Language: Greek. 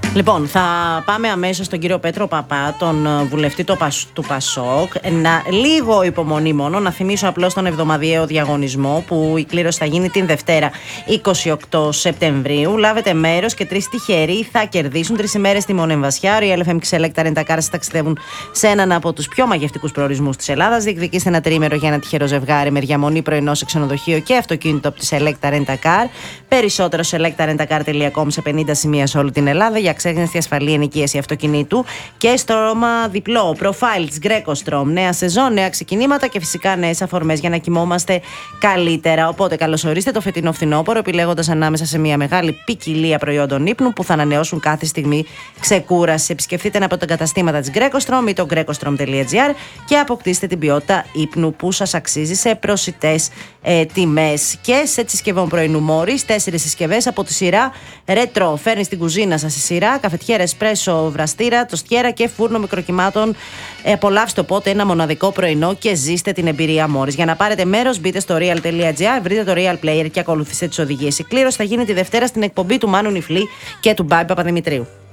Λοιπόν, θα πάμε αμέσως στον κύριο Πέτρο Παπά, τον βουλευτή του ΠΑΣΟΚ. Λίγο υπομονή μόνο, να θυμίσω απλώς τον εβδομαδιαίο διαγωνισμό που η κλήρωση θα γίνει την Δευτέρα 28 Σεπτεμβρίου. Λάβετε μέρος και 3 τυχεροί θα κερδίσουν 3 ημέρες στη Μονεμβασιά. Οι LFM Select Rent a Car ταξιδεύουν σε έναν από τους πιο μαγευτικούς προορισμούς της Ελλάδας. Διεκδικήστε ένα τριήμερο για ένα τυχερό ζευγάρι με διαμονή πρωινό σε ξενοδοχείο και αυτοκίνητο από τη Select Rent a Car. Περισσότερο selectarentacar.com σε 50 σημεία σε όλη την Ελλάδα για ξέγνεστη ασφαλή ενοικίαση αυτοκινήτου και στρώμα διπλό. Profiles, Greco-Strom, νέα σεζόν, νέα ξεκινήματα και φυσικά νέες αφορμές για να κοιμόμαστε καλύτερα. Οπότε καλωσορίστε το φετινό φθινόπωρο, επιλέγοντας ανάμεσα σε μια μεγάλη ποικιλία προϊόντων ύπνου που θα ανανεώσουν κάθε στιγμή ξεκούραση. Επισκεφτείτε ένα από τα καταστήματα της Greco-Strom ή το greco-strom.gr και αποκτήστε την ποιότητα ύπνου που σας αξίζει σε προσιτές τιμές. Και σε συσκευών πρωινού Μόρις, 4 συσκευές από τη σειρά Retro. Φέρνει στην κουζίνα σας η σειρά καφετιέρα, εσπρέσο, βραστήρα, τοστιέρα και φούρνο μικροκυμάτων. Απολαύστε οπότε ένα μοναδικό πρωινό και ζήστε την εμπειρία Μόρις. Για να πάρετε μέρος, μπείτε στο real.gr, βρείτε το Real Player και ακολουθήστε τις οδηγίες. Η κλήρωση θα γίνει τη Δευτέρα στην εκπομπή του Μάνου Νιφλή και του Μπάμπη Παπαδημητρίου.